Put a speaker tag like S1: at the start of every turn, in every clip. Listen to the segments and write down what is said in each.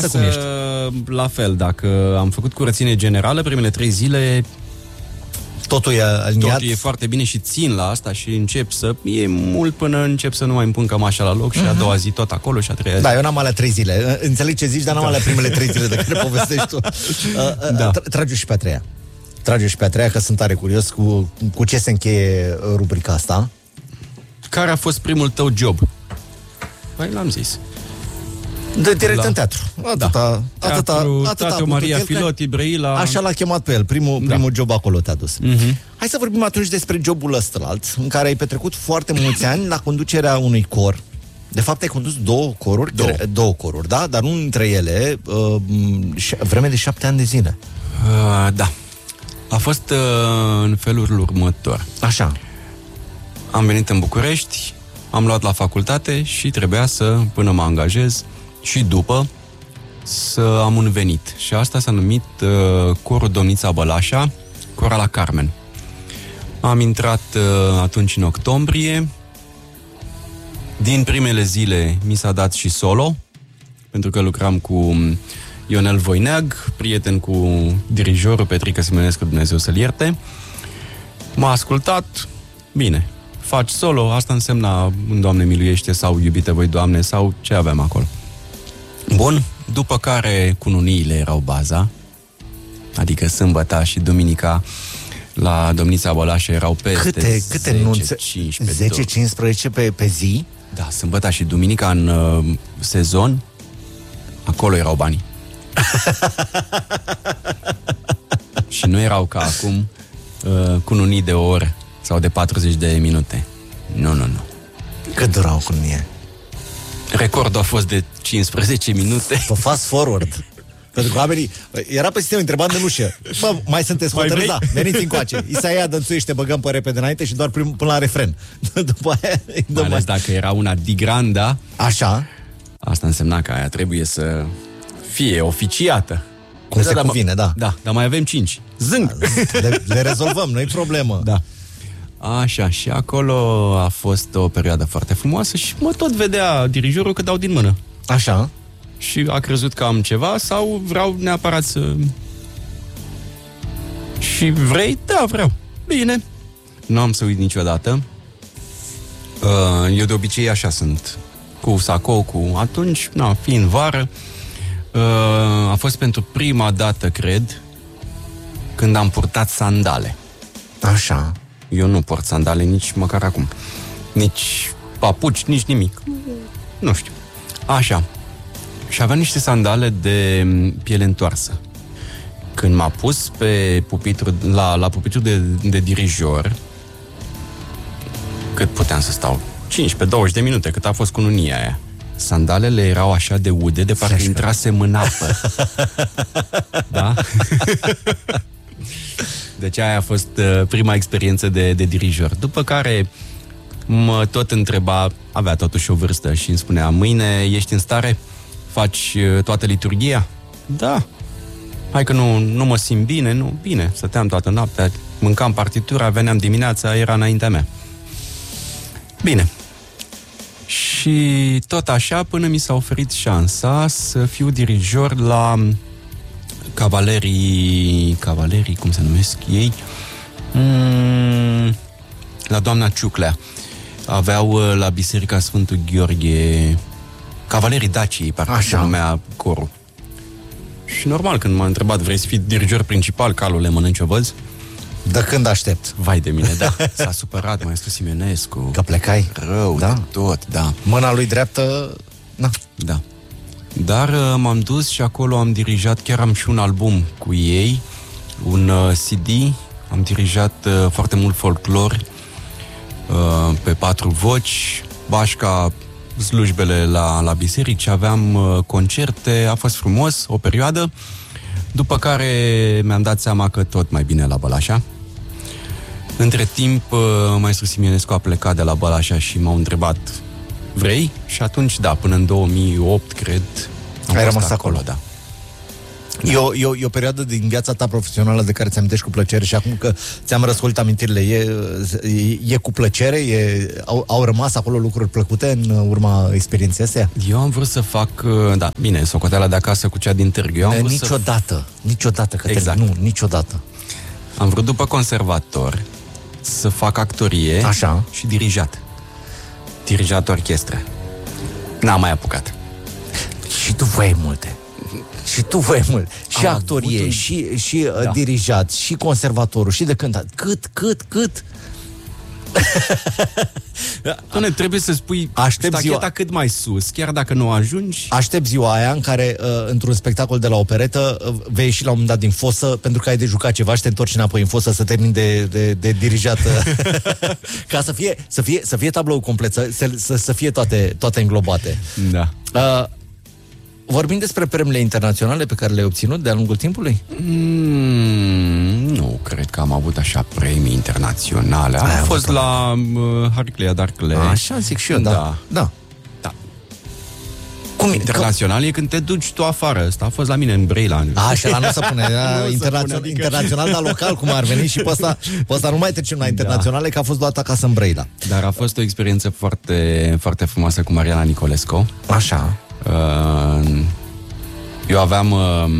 S1: Cum ești?
S2: La fel, dacă am făcut curățenie generală, primele 3 zile
S1: Totul e aliniat?
S2: totul e foarte bine și țin la asta și încep să... E mult până încep să nu mai îmi pun cămașa la loc și a doua zi tot acolo și a treia zi.
S1: Da, eu n-am alea 3 zile. Înțeleg ce zici, dar n-am alea primele 3 zile de care povestești tu. Trage-o și pe a treia. Trage-o și pe a treia, că sunt tare curios cu ce se încheie rubrica asta.
S2: Care a fost primul tău job? Păi l-am zis.
S1: De direct în teatru. Atâta
S2: Tată Maria Filoti, Brăila.
S1: Așa l-a chemat pe el. Primul job acolo te-a dus. Hai să vorbim atunci despre jobul ăstălalt, în care ai petrecut foarte mulți ani la conducerea unui cor. De fapt, ai condus 2 coruri. 2 coruri, da? Dar unul dintre ele, vreme de 7 ani de zile.
S2: Da. A fost în felul următor.
S1: Așa.
S2: Am venit în București, am luat la facultate și trebuia până mă angajez și după, să am un venit. Și asta s-a numit Corul Domnița Bălașa, Cora la Carmen. Am intrat atunci în octombrie. Din primele zile mi s-a dat și solo, pentru că lucram cu Ionel Voineag, prieten cu dirijorul Petrică Simeonescu, Dumnezeu să-l ierte. M-a ascultat, bine, faci solo, asta însemna Doamne miluiește sau Iubite voi Doamne sau ce aveam acolo. Bun, după care cununiile erau baza, adică sâmbăta și duminica la Domnița Bălașa erau peste
S1: câte nunțe? 10-15 pe zi?
S2: Da, sâmbăta și duminica în sezon, acolo erau banii. Și nu erau ca acum cununii de o oră sau de 40 de minute. Nu.
S1: Cât durau cununie?
S2: Recordul a fost de 15 minute.
S1: Pe fast forward. Pentru că oamenii, era pe sistem, întrebam de ușă. Bă, mai sunteți hotărâți? Da, veniți încoace. Isaia dănțuiește, băgăm pe repede înainte și doar până la refren. După aia...
S2: Mai ales dacă era una di granda.
S1: Așa.
S2: Asta însemna că aia trebuie să fie oficiată.
S1: Cum se cuvine, da.
S2: Da, dar mai avem 5. Zâng!
S1: Le rezolvăm, nu-i problemă.
S2: Da. Așa, și acolo a fost o perioadă foarte frumoasă și mă tot vedea dirijorul că dau din mână.
S1: Așa.
S2: Și a crezut că am ceva sau vreau neapărat să... Și vrei? Da, vreau. Bine. Nu am să uit niciodată. Eu de obicei așa sunt. Cu sacou, cu... Atunci, fiind vară, a fost pentru prima dată, cred, când am purtat sandale.
S1: Așa.
S2: Eu nu port sandale nici măcar acum. Nici papuci, nici nimic. Nu știu. Așa. Și aveam niște sandale de piele întoarsă. Când m-a pus pe pupitru, la pupitru de dirijor, cât puteam să stau? 15-20 de minute, cât a fost cununia aia. Sandalele erau așa de ude, de parcă intrasem în apă. Da? Deci aia a fost prima experiență de dirijor. După care mă tot întreba, avea totuși o vârstă și îmi spunea, mâine ești în stare? Faci toată liturghia? Da. Hai că nu mă simt bine, nu, bine. Stăteam toată noaptea, mâncam partitura, veneam dimineața, era înaintea mea. Bine. Și tot așa până mi s-a oferit șansa să fiu dirijor la cavalerii, cum se numesc ei? La doamna Ciuclea. Aveau la Biserica Sfântul Gheorghe Cavalerii Daciei, parcă se numea corul. Și normal, când m-a întrebat, vrei să fii dirijor principal, calule, mănânci o văz?
S1: De când aștept?
S2: Vai de mine, da. S-a supărat maestru Simeonescu.
S1: Că plecai?
S2: Rău, da? De tot, da.
S1: Mâna lui dreaptă, na.
S2: Da. Dar m-am dus și acolo am dirijat, chiar am și un album cu ei, un CD, am dirijat foarte mult folclor, pe 4 voci, bașca, slujbele la biserici, aveam concerte, a fost frumos, o perioadă, după care mi-am dat seama că tot mai bine la Bălașa. Între timp, maestru Simeonescu a plecat de la Bălașa și m-au întrebat, vrei? Și atunci, da, până în 2008, cred,
S1: ai rămas acolo.
S2: Da.
S1: E o perioadă din viața ta profesională de care ți amintești cu plăcere și acum că ți-am răscolit amintirile, e cu plăcere? Au rămas acolo lucruri plăcute în urma experienței astea?
S2: Eu am vrut să fac, bine, socoteala de acasă cu cea din târg.
S1: Niciodată, Cătălin,
S2: exact.
S1: Nu, niciodată.
S2: Am vrut după conservator să fac actorie.
S1: Așa.
S2: Și dirijat orchestră. N-am mai apucat.
S1: Și tu voiai multe. Și actorie, și dirijat, și conservatorul, și de cântat. Cât?
S2: Doamne, trebuie să spui stacheta cât mai sus, chiar dacă nu ajungi.
S1: Aștept ziua aia în care, într-un spectacol de la operetă, vei ieși la un moment dat din fosă pentru că ai de jucat ceva și te întorci înapoi în fosă să termini de dirijat. Ca să fie tablou complet, să fie toate înglobate.
S2: Da.
S1: Vorbim despre premiile internaționale pe care le-ai obținut de-a lungul timpului?
S2: Nu, cred că am avut așa premii internaționale. Am fost la Harclea Darclea.
S1: Așa zic și eu, da.
S2: Cum internațional e când te duci tu afară. Asta a fost la mine în Brăila.
S1: Și ăla nu se pune. Internațional, dar local, cum ar veni. Și pe ăsta nu mai trecem la internaționale, că a fost luat acasă în Brăila.
S2: Dar a fost o experiență foarte, foarte frumoasă cu Mariana Nicolescu.
S1: Așa.
S2: Eu aveam...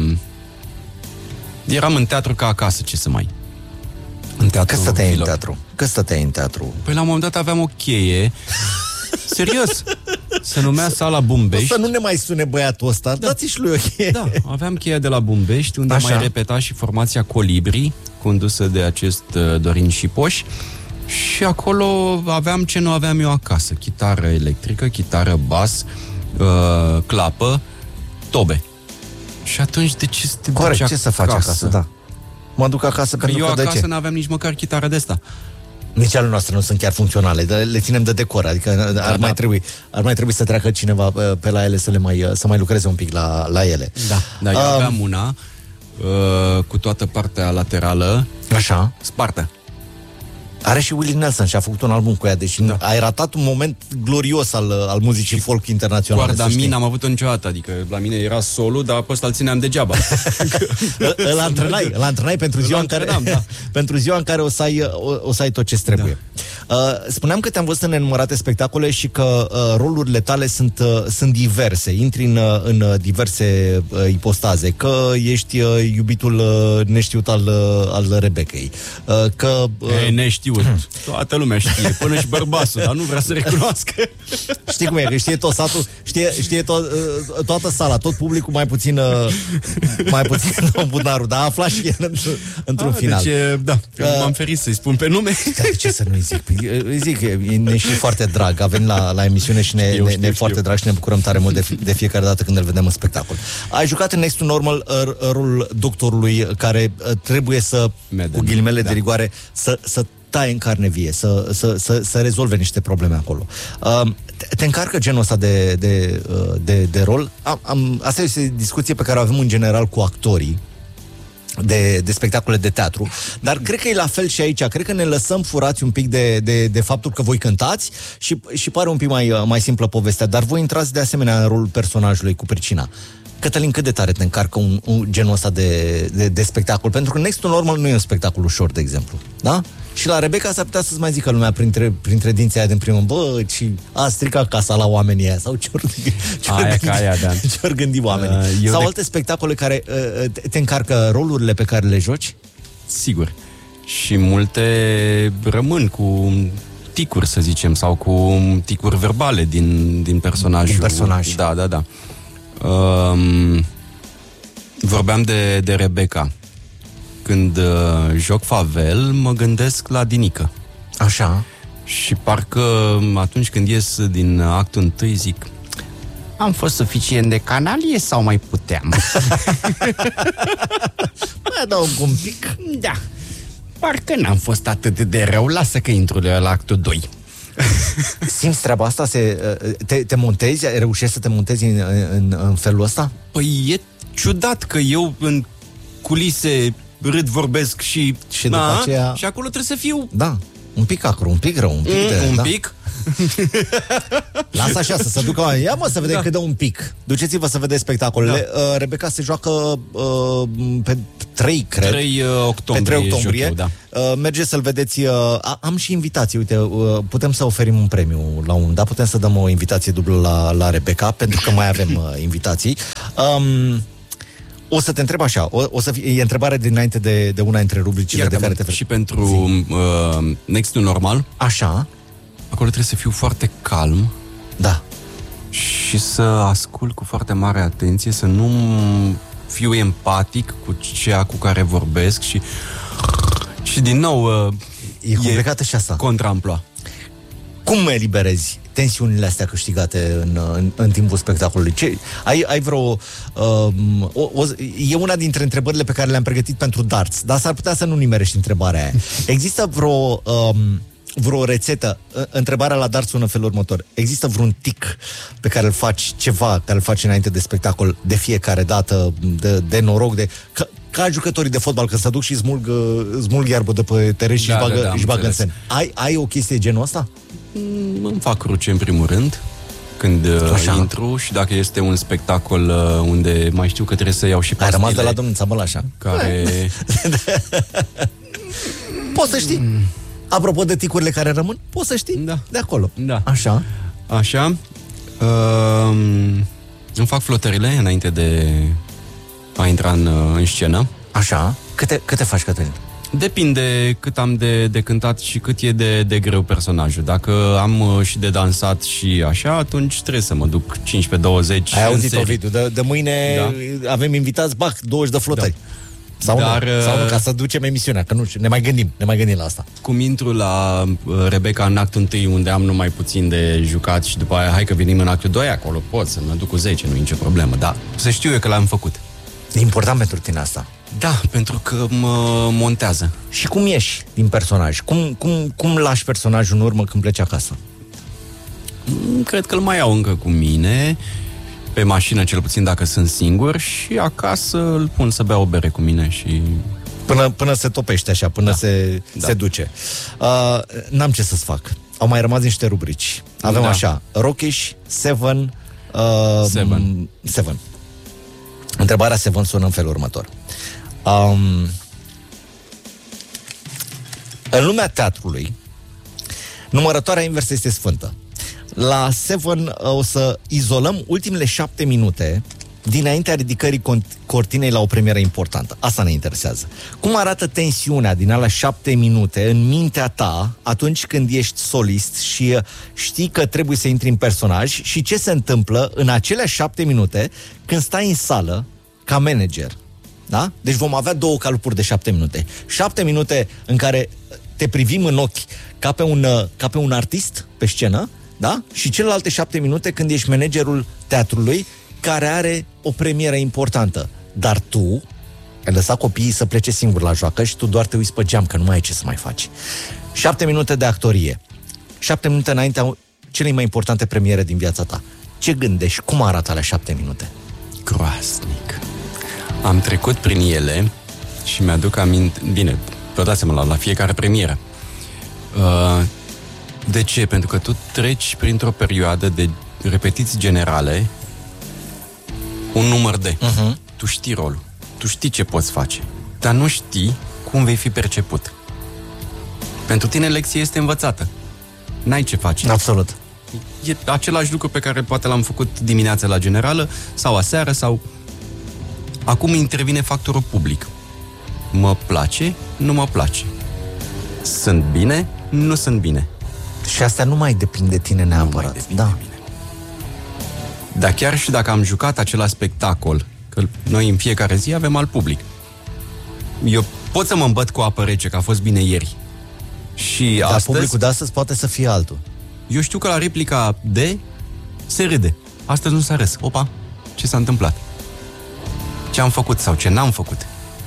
S2: eram în teatru ca acasă, ce să mai...
S1: În teatru. Că stăteai în teatru?
S2: Păi la un moment dat aveam o cheie. Serios. Se numea Sala Bumbești.
S1: Să nu ne mai sune băiatul ăsta. Dați-i și lui o cheie.
S2: Da, aveam cheia de la Bumbești, unde mai repeta și formația Colibri, condusă de acest Dorin Șipoș. Și acolo aveam ce nu aveam eu acasă. Chitară electrică, chitară bas, clapă, tobe. Și atunci de ce să te duci acasă?
S1: Ce să faci acasă, da. Mă duc acasă pentru că de ce?
S2: Eu acasă n-aveam nici măcar chitară de asta.
S1: Nici ale noastre nu sunt chiar funcționale, dar le ținem de decor, adică ar mai trebui să treacă cineva pe la ele să mai lucreze un pic la ele.
S2: Da, eu aveam una cu toată partea laterală spartă.
S1: Are și Willie Nelson și a făcut un album cu ea, deci ai ratat un moment glorios al muzicii folk internaționale.
S2: Doar, dar n-am avut-o niciodată, adică la mine era solo, dar pe ăsta îl țineam degeaba.
S1: Îl antrenai pentru ziua în care o să ai tot ce trebuie. Spuneam că te-am văzut în nenumărate spectacole și că rolurile tale sunt diverse, intri în diverse ipostaze, că ești iubitul neștiut al Rebecăi, că...
S2: neștiut. Toată lumea știe, până și bărbasul, dar nu vrea să recunoască.
S1: Știi cum e, că știe tot satul, știe toată sala, tot publicul, mai puțin Don Bunaru, dar afla și el într-un final.
S2: Deci, m-am ferit să-i spun pe nume.
S1: Ce să nu-i zic? Îi zic, ne și foarte drag, a venit la emisiune și ne foarte drag și ne bucurăm tare mult de fiecare dată când îl vedem în spectacol. Ai jucat în Next to Normal rolul doctorului care trebuie să, cu ghilimele de rigoare, să taie în carne vie, să rezolve niște probleme acolo. Te încarcă genul ăsta de rol? Asta este o discuție pe care o avem în general cu actorii de spectacole de teatru, dar cred că e la fel și aici. Cred că ne lăsăm furați un pic de faptul că voi cântați și pare un pic mai simplă povestea, dar voi intrați de asemenea în rolul personajului cu pricina. Cătălin, cât de tare te încarcă un genul ăsta de spectacol? Pentru că Next to Normal nu e un spectacol ușor, de exemplu. Da? Și la Rebecca s-ar putea să-ți mai zică lumea printre dinții aia din primul, a stricat casa la oamenii aia, sau ce-or gândi oamenii. Sau alte spectacole care te încarcă rolurile pe care le joci?
S2: Sigur. Și multe rămân cu ticuri, să zicem, sau cu ticuri verbale din personajul.
S1: Din personaj.
S2: Da. Vorbeam de Rebecca. Când joc Favel, mă gândesc la Dinică.
S1: Așa.
S2: Și parcă atunci când ies din actul întâi zic: am fost suficient de canalie sau mai puteam?
S1: Mai adaug un pic.
S2: Da. Parcă n-am fost atât de rău. Lasă că intru la actul 2.
S1: Simți treaba asta? Te montezi? Reușești să te montezi în felul ăsta?
S2: Păi e ciudat că eu în culise râd, vorbesc și
S1: după aceea...
S2: și acolo trebuie să fiu...
S1: Da, un pic acru, un pic rău, un pic
S2: pic?
S1: Lasă așa, să se ducă oamenii. Ia mă, să vedem cât de un pic. Duceți-vă să vedeți spectacolele. Rebecca se joacă pe 3, cred.
S2: 3 octombrie.
S1: Pe 3 octombrie. Mergeți să-l vedeți. Am și invitații. Uite, putem să oferim un premiu la un, da? Putem să dăm o invitație dublă la Rebecca, pentru că mai avem invitații. O să te întreb așa, e întrebare dinainte de una dintre rubricile de care te
S2: și pentru Next-ul normal.
S1: Așa.
S2: Acolo trebuie să fiu foarte calm.
S1: Da.
S2: Și să ascult cu foarte mare atenție, să nu fiu empatic cu cea cu care vorbesc și din nou
S1: e complicată și asta.
S2: Contraamploa.
S1: Cum eliberezi tensiunile astea câștigate în timpul spectacolului? Ai vreo... e una dintre întrebările pe care le-am pregătit pentru darts, dar s-ar putea să nu nimerești întrebarea aia. Există vreo rețetă? Întrebarea la darts sună în felul următor. Există vreun tic pe care îl faci, ceva care îl faci înainte de spectacol, de fiecare dată, de noroc, ca jucătorii de fotbal, că se duc și smulg iarbă de pe teren și își bagă în sen. Ai o chestie genul ăsta?
S2: Îmi fac cruce în primul rând când intru, și dacă este un spectacol unde mai știu că trebuie să iau și pastile.
S1: Ai rămas de la domnul Țabăl așa?
S2: Care...
S1: Poți să știi. Apropo de ticurile care rămân, poți să știi de acolo.
S2: Da.
S1: Așa.
S2: Îmi fac flotările înainte de a intra în scenă.
S1: Așa. Câte faci, Cătălin?
S2: Depinde cât am de cântat și cât e de greu personajul. Dacă am și de dansat și așa, atunci trebuie să mă duc 15-20.
S1: Ai auzit, Ovidiu, de mâine avem invitați, 20 de flotări. Sau nu, ca să ducem emisiunea, că nu știu, ne mai gândim la asta.
S2: Cum intru la Rebecca în actul 1, unde am numai puțin de jucat, și după aia hai că venim în actul 2, acolo pot să mă duc cu 10, nu e nicio problemă, dar să știu eu că l-am făcut.
S1: E important pentru tine asta.
S2: Da, pentru că mă montează.
S1: Și cum ieși din personaj? Cum lași personajul în urmă când pleci acasă?
S2: Cred că îl mai iau încă cu mine, pe mașină cel puțin dacă sunt singur, și acasă îl pun să bea o bere cu mine și...
S1: Până se topește așa, până se duce. N-am ce să-ți fac. Au mai rămas niște rubrici. Avem așa, Rockish, Seven. Întrebarea Seven sună în felul următor. În lumea teatrului, numărătoarea inversă este sfântă. La Seven o să izolăm ultimele 7 minute dinaintea ridicării cortinei la o premieră importantă. Asta ne interesează. Cum arată tensiunea din alea 7 minute în mintea ta atunci când ești solist și știi că trebuie să intri în personaj, și ce se întâmplă în acelea 7 minute când stai în sală ca manager? Da? Deci vom avea 2 calupuri de 7 minute. 7 minute în care te privim în ochi ca pe un artist pe scenă, da? Și celelalte 7 minute când ești managerul teatrului care are o premieră importantă. Dar tu ai lăsat copiii să plece singuri la joacă și tu doar te uiți pe geam, că nu mai ai ce să mai faci. 7 minute de actorie. 7 minute înaintea celei mai importante premiere din viața ta. Ce gândești? Cum arată alea 7 minute?
S2: Groaznic. Am trecut prin ele și mi-aduc aminte... Bine, vă dați seama, la fiecare premieră. De ce? Pentru că tu treci printr-o perioadă de repetiții generale, un număr de. Tu știi rolul, tu știi ce poți face, dar nu știi cum vei fi perceput. Pentru tine lecția este învățată. N-ai ce face.
S1: Absolut.
S2: E același lucru pe care poate l-am făcut dimineața la generală sau aseară sau... Acum intervine factorul public. Mă place, nu mă place. Sunt bine, nu sunt bine.
S1: Și asta nu mai depinde de tine neapărat. Da.
S2: Dar chiar și dacă am jucat același spectacol, că noi în fiecare zi avem al public, eu pot să mă îmbăt cu apă rece, că a fost bine ieri. Și
S1: dar
S2: astăzi,
S1: publicul de astăzi poate să fie altul.
S2: Eu știu că la replica de se râde. Astăzi nu s-a râs. Opa, ce s-a întâmplat? Ce am făcut sau ce n-am făcut?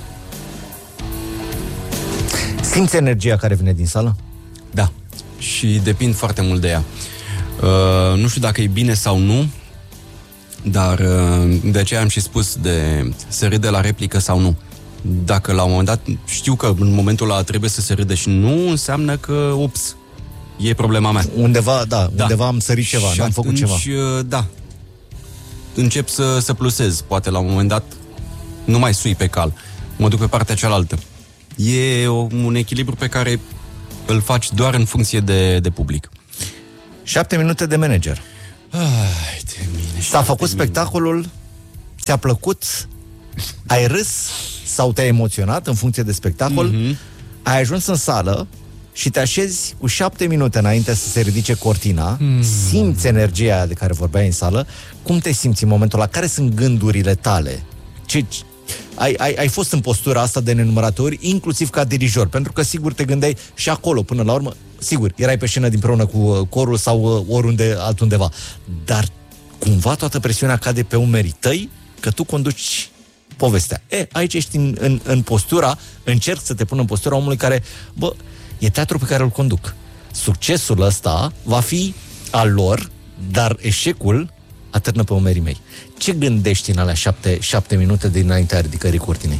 S1: Simți energia care vine din sală?
S2: Da. Și depind foarte mult de ea. Nu știu dacă e bine sau nu, dar de aceea am și spus de se râde la replică sau nu. Dacă la un moment dat știu că în momentul ăla trebuie să se râde și nu, înseamnă că, ups, e problema mea.
S1: Undeva am sărit ceva, n-am făcut ceva.
S2: Da, încep să plusez. Poate la un moment dat nu mai sui pe cal, mă duc pe partea cealaltă. E un echilibru pe care îl faci doar în funcție de public.
S1: 7 minute de manager.
S2: Ai de mine.
S1: S-a făcut spectacolul, ți-a plăcut, ai râs sau te-ai emoționat în funcție de spectacol, ai ajuns în sală și te așezi cu 7 minute înainte să se ridice cortina, simți energia aia de care vorbeai în sală, cum te simți în momentul ăla? Care sunt gândurile tale? Ai fost în postura asta de nenumărate ori, inclusiv ca dirijor, pentru că sigur te gândeai și acolo, până la urmă, sigur, erai pe scenă împreună cu corul sau oriunde altundeva, dar cumva toată presiunea cade pe umerii tăi, că tu conduci povestea. Aici ești în postura, încerc să te pun în postura omului care, e teatru pe care îl conduc. Succesul ăsta va fi al lor, dar eșecul atârnă pe umerii mei. Ce gândești în alea 7 minute dinaintea ridicării cortinei?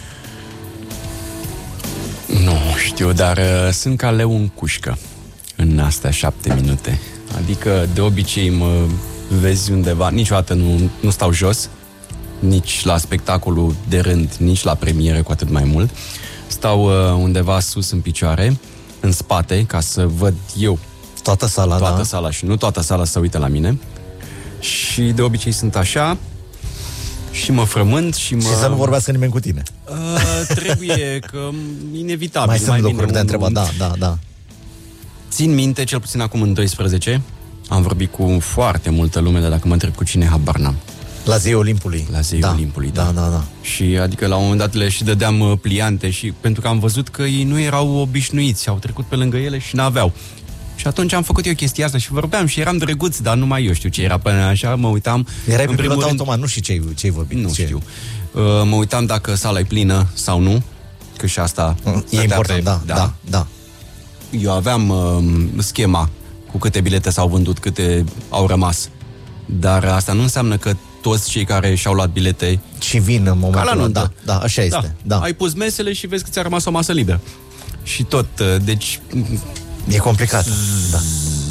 S2: Nu știu, dar sunt ca leu în cușcă în astea 7 minute. Adică de obicei mă vezi undeva, niciodată nu stau jos, nici la spectacolul de rând, nici la premiere, cu atât mai mult. Stau undeva sus în picioare, în spate, ca să văd eu
S1: toată sala,
S2: sala și nu toată sala să uite la mine. Și de obicei sunt așa și mă frământ și
S1: să nu vorbească nimeni cu tine.
S2: Trebuie, că inevitabil.
S1: Mai sunt lucruri de întrebat, da.
S2: Țin minte, cel puțin acum în 12, am vorbit cu foarte multă lume, dar dacă mă întreb cu cine, habar n-am.
S1: La Zeii Olimpului.
S2: La Zeii Olimpului,
S1: da.
S2: Și adică la un moment dat le și dădeam pliante și pentru că am văzut că ei nu erau obișnuiți, au trecut pe lângă ele și n-aveau. Și atunci am făcut eu chestia asta și vorbeam și eram drăguț, dar nu mai eu știu ce era până așa, mă uitam.
S1: Erai pe pilot automat, nu știu ce-ai vorbit.
S2: Nu știu. Mă uitam dacă sala e plină sau nu, că și asta
S1: e important, da.
S2: Eu aveam schema cu câte bilete s-au vândut, câte au rămas. Dar asta nu înseamnă că toți cei care și-au luat bilete
S1: și vin în momentul ăla. Da, așa este. Da.
S2: Ai pus mesele și vezi că ți-a rămas o masă liberă. Și tot, deci...
S1: E complicat, da.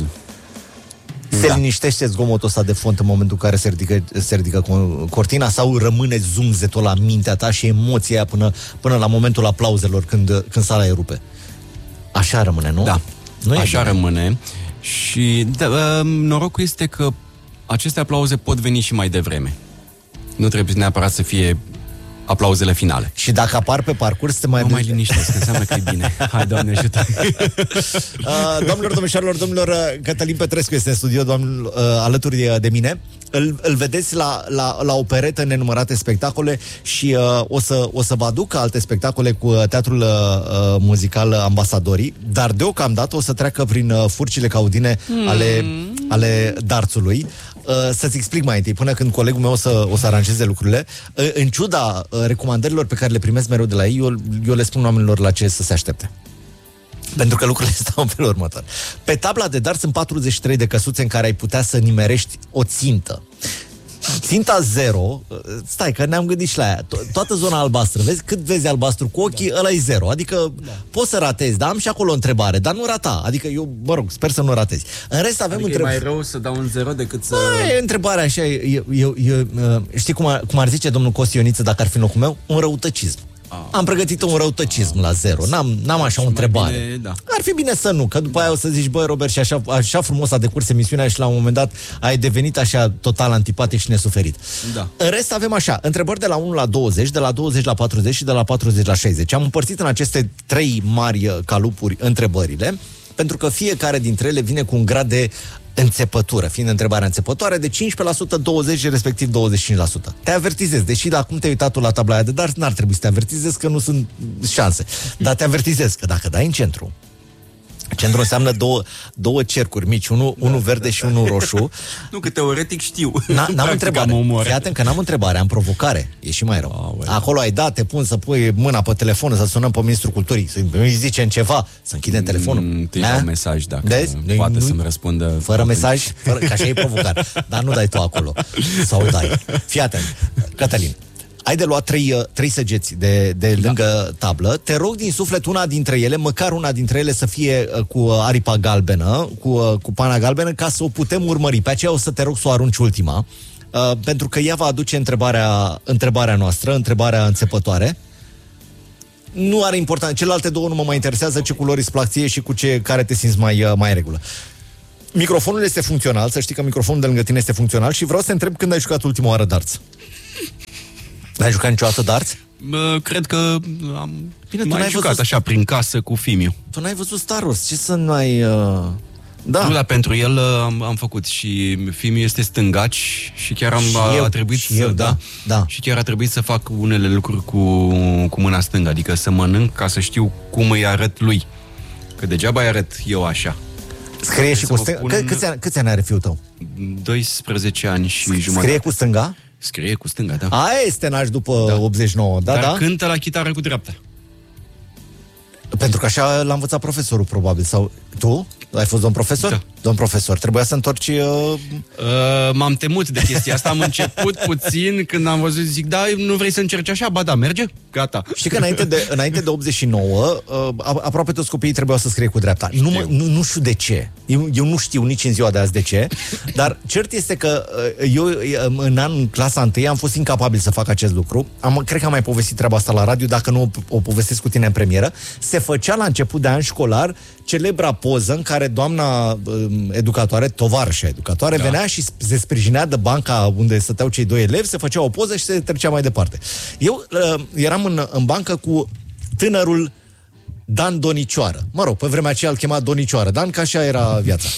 S1: Se liniștește zgomotul ăsta de fond în momentul în care se ridică cortina sau rămâne zumzetul la mintea ta și emoția până la momentul aplauzelor când sala e rupe? Așa rămâne, nu?
S2: Da, așa rămâne. Și norocul este că aceste aplauze pot veni și mai devreme. Nu trebuie neapărat să fie aplauzele finale.
S1: Și dacă apar pe parcurs, te
S2: mai liniștesc, înseamnă că e bine. Hai, Doamne ajută!
S1: Doamnelor, domnișoarelor, domnilor, Cătălin Petrescu este în studio, alături de mine. Îl vedeți la o peretă în nenumărate spectacole și o să vă aduc alte spectacole cu teatrul muzical Ambasadorii, dar deocamdată o să treacă prin furcile caudine ale Darțului. Să-ți explic mai întâi, până când colegul meu o să aranjeze lucrurile. În ciuda recomandărilor pe care le primesc mereu de la ei, eu le spun oamenilor la ce să se aștepte. Pentru că lucrurile stau în felul următor. Pe tabla de dar sunt 43 de căsuțe în care ai putea să nimerești o țintă. Ținta 0, stai că ne-am gândit și la aia, toată zona albastră, vezi? Cât vezi albastru cu ochii, ăla e 0. Adică poți să ratezi, dar am și acolo o întrebare, dar nu rata. Adică eu, sper să nu ratezi. În rest avem
S2: întrebări. E mai rău să dau un 0 decât să...
S1: Întrebarea așa, știi cum ar zice domnul Costi Ioniță dacă ar fi în locul meu? Un răutăcism. Am pregătit un răutăcism la 0. N-am așa o întrebare.
S2: Bine,
S1: ar fi bine să nu, că după aia o să zici, Robert, și așa frumos a decurs emisiunea și la un moment dat ai devenit așa total antipatic și nesuferit.
S2: Da.
S1: În rest avem așa, întrebări de la 1 la 20, de la 20 la 40 și de la 40 la 60. Am împărțit în aceste 3 mari calupuri întrebările, pentru că fiecare dintre ele vine cu un grad de înțepătură, fiind întrebarea înțepătoare de 15%, 20%, respectiv 25%. Te avertizez, deși la cum te-ai uitat tu la tabla aia de dar, n-ar trebui să te avertizez că nu sunt șanse. Dar te avertizez că dacă dai în centru, centru înseamnă două cercuri mici, unul verde și unul roșu.
S2: Nu, că teoretic știu.
S1: N-am întrebare. Fii atent că n-am întrebare, am provocare. E și mai rău. Acolo ai dat, te pun să pui mâna pe telefon, să sunăm pe ministrul culturii, să-i zicem ceva, să închidem telefonul.
S2: Te iau mesaj dacă poate să-mi răspundă.
S1: Fără mesaj, că așa e provocare. Dar nu dai tu acolo. Sau dai. Fii atent. Cătălin, ai de luat trei săgeți de lângă tablă. Te rog din suflet una dintre ele, măcar una dintre ele să fie cu aripa galbenă, cu pana galbenă, ca să o putem urmări. Pe aceea o să te rog să o arunci ultima, pentru că ea va aduce întrebarea noastră, întrebarea înțepătoare. Nu are importanță. Celelalte două nu mă mai interesează, ce culori îți plac ție și cu care te simți mai în regulă. Microfonul este funcțional, să știi că microfonul de lângă tine este funcțional și vreau să te întreb când ai jucat ultima oară darts. N-ai jucat niciodată darts?
S2: Cred că am mai jucat așa prin casă cu Fimiu.
S1: Tu n-ai văzut Star Wars, ce să n-ai... Da.
S2: Nu, dar pentru el am făcut și Fimiu este stângaci și chiar a trebuit și chiar a trebuit să fac unele lucruri cu mâna stângă, adică să mănânc ca să știu cum îi arăt lui. Că degeaba îi arăt eu așa.
S1: Scrie și cu stânga? Câți ani are fiul tău?
S2: 12 ani și jumătate.
S1: Scrie cu stânga?
S2: Scrie cu stânga, da.
S1: Aia este naș după 89, da,
S2: dar
S1: da?
S2: cântă la chitară cu dreapta.
S1: Pentru că așa l-a învățat profesorul, probabil. Sau tu? Ai fost domn profesor?
S2: Da.
S1: Domn profesor, trebuia să întorci...
S2: M-am temut de chestia asta. Am început puțin când am văzut, zic, da, nu vrei să încerci așa? Ba da, merge? Gata.
S1: Știi că înainte de 89, aproape toți copiii trebuiau să scrie cu dreapta. Nu știu de ce. Eu nu știu nici în ziua de azi de ce. Dar cert este că eu în clasa 1 am fost incapabil să fac acest lucru. Cred că am mai povestit treaba asta la radio, dacă nu o povestesc cu tine în premieră. Se făcea la început de an școlar celebra poză în care doamna educatoare, tovarășa educatoare, venea și se sprijinea de banca unde stăteau cei doi elevi, se făcea o poză și se trecea mai departe. Eu eram în bancă cu tânărul Dan Donicioară. Mă rog, pe vremea aceea îl chema Donicioară Dan, că așa era viața.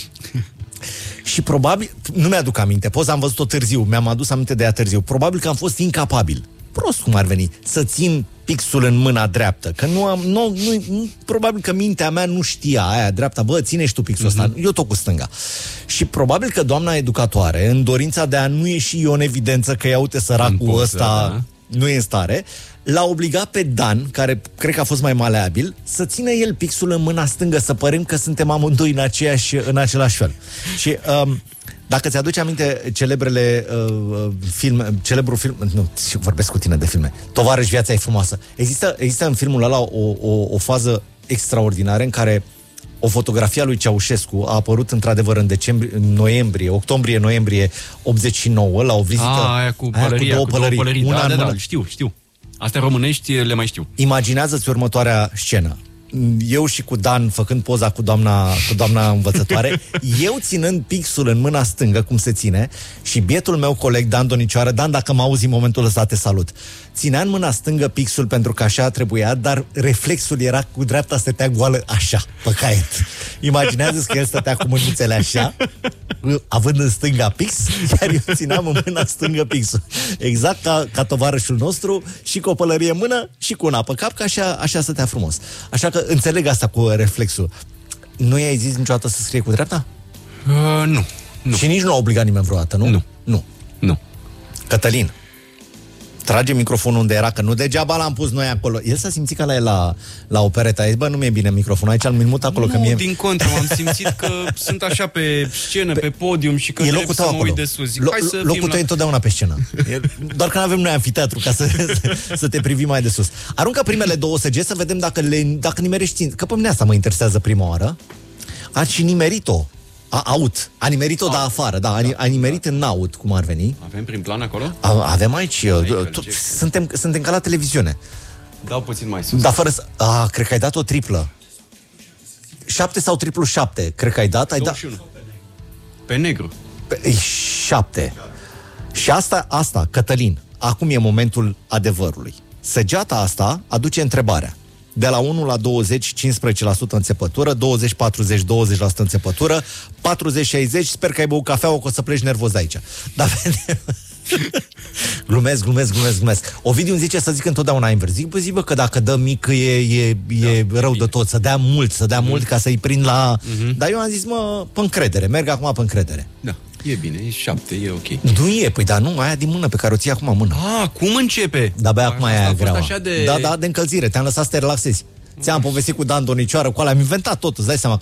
S1: Și probabil, nu mi-aduc aminte, poza am văzut-o târziu, mi-am adus aminte de ea târziu, probabil că am fost incapabil, prost cum ar veni, să țin pixul în mâna dreaptă, că probabil că mintea mea nu știa aia dreapta, bă, ține și tu pixul ăsta, eu tot cu stânga. Și probabil că doamna educatoare, în dorința de a nu ieși eu în evidență că ia uite săracul ăsta nu e în stare, l-a obligat pe Dan, care cred că a fost mai maleabil, să țină el pixul în mâna stângă, să părem că suntem amândoi în același fel. Și dacă ți-aduci aminte celebrul film, nu, vorbesc cu tine de filme, Tovarăși, viața e frumoasă. Există în filmul ăla o fază extraordinară în care o fotografie a lui Ceaușescu a apărut într-adevăr în octombrie-noiembrie 89 la o vizită.
S2: Aia cu două pălării. Una în mână. Știu. Astea românești le mai știu.
S1: Imaginează-ți următoarea scenă. Eu și cu Dan făcând poza cu doamna învățătoare, eu ținând pixul în mâna stângă, cum se ține, și bietul meu coleg Dan Donicioară, Dan, dacă mă auzi în momentul ăsta, te salut. Ținea în mâna stângă pixul pentru că așa trebuia, dar reflexul era cu dreapta, stătea goală așa, pe caiet. Imaginează-ți că el stătea cu mânuțele așa, având în stânga pix, iar eu țineam în mâna stângă pixul. Exact ca tovarășul nostru, și cu o pălărie în mână și cu una pe cap, că așa stătea frumos. Așa că înțeleg asta cu reflexul. Nu i-ai zis niciodată să scrie cu dreapta?
S2: Nu.
S1: Și nici nu a obligat nimeni vreodată, nu?
S2: Nu.
S1: Cătălin, trage microfonul unde era, că nu degeaba l-am pus noi acolo. El s-a simțit că la o peretă. A zis, bă, nu mi-e bine microfonul aici, îl mut acolo.
S2: Nu,
S1: că mie...
S2: din contră, m-am simțit că sunt așa pe scenă, pe podium și că trebuie să mă uit de sus. Zic,
S1: locul tău e întotdeauna pe scenă. Doar că nu avem noi amfiteatru ca să te privim mai de sus. Aruncă primele două săgeți să vedem dacă nimerești. Că pe mine asta mă interesează prima oară. Ați și nimerit-o. A nimerit-o de afară, da, a nimerit în aut, cum ar veni.
S2: Avem prin plan acolo?
S1: Avem aici, suntem ca la televiziune.
S2: Dau puțin mai sus.
S1: Dar fără să... cred că ai dat o triplă. 7 sau triplu 7, cred că ai dat.
S2: 21. Pe negru.
S1: 7. Și asta, Cătălin, acum e momentul adevărului. Săgeata asta aduce întrebarea. De la 1 la 20, 15% înțepătură, 20-40, 20% înțepătură, 40-60, sper că ai băut cafea, că o să pleci nervos de aici. Dar glumesc. Ovidiu îmi zice să zic întotdeauna invers. Zic, bă, că dacă dă mic e rău de tot, să dea mult ca să-i prind la... Dar eu am zis, mă, pe încredere, merg acum pe încredere.
S2: Da. E bine, e 7, e ok.
S1: Nu e, păi dar nu, aia din mână pe care o ții acum în mână.
S2: Cum începe?
S1: De-abia acum aia grea. Da, de încălzire, te-am lăsat să te relaxezi. Ți-am povestit cu Dan Donicioară, cu ăla, am inventat totul, îți dai seama că...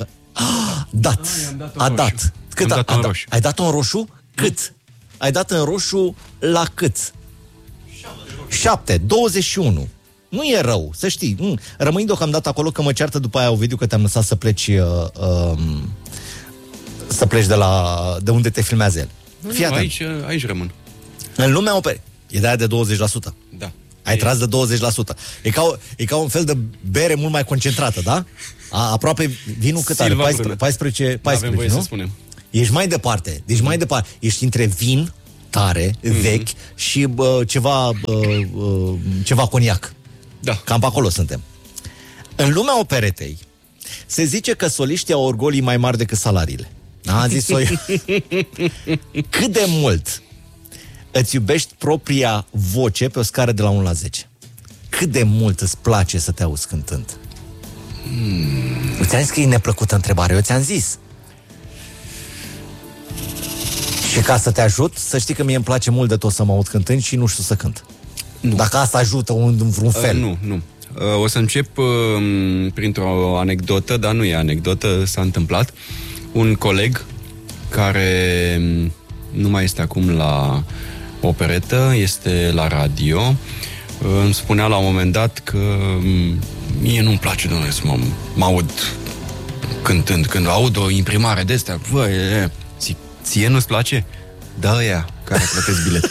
S1: A dat. Cât ai dat-o în roșu? Cât? Ai dat în roșu la cât? 7, 21. Nu e rău, să știi. Rămâi deocamdată acolo că mă ceartă după aia Ovidiu că te-am lăsat să pleci de unde te filmează el.
S2: Fii atent. Aici rămân.
S1: În lumea e de aia de 20%.
S2: Da.
S1: Ai tras de 20%. E ca un fel de bere mult mai concentrată, da? Aproape vinul cât are? 14,
S2: voie
S1: nu?
S2: Să spunem.
S1: Ești mai departe. Ești între vin tare, vechi și ceva coniac.
S2: Da.
S1: Cam pe acolo suntem. În lumea operetei se zice că soliștii au orgolii mai mari decât salariile. A zis-o eu. Cât de mult îți iubești propria voce pe o scară de la 1 la 10? Cât de mult îți place să te auzi cântând? Ți-am zis că e neplăcută întrebare, eu ți-am zis. Și ca să te ajut, să știi că mie îmi place mult de tot să mă aud cântând și nu știu să cânt. Nu. Dacă asta ajută în vreun fel.
S2: Nu. O să încep printr-o anecdotă, dar nu e anecdotă, s-a întâmplat. Un coleg care nu mai este acum la operetă, este la radio, îmi spunea la un moment dat că mie nu-mi place, domnule, să mă aud cântând. Când aud o imprimare de astea, zic, ție nu-ți place? Da, ăia care plătesc bilet.